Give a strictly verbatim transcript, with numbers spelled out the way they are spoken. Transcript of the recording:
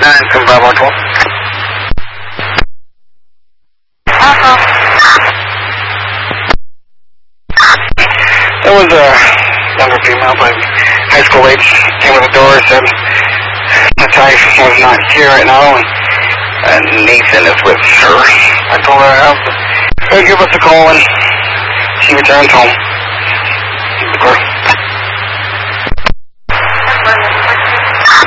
nine from Bravo twelve. Uh-huh. There was a younger female, but high school age, came to the door, said my wife was not here right now, and, and Nathan is with her. I told her uh, to give us a call, and she returned home.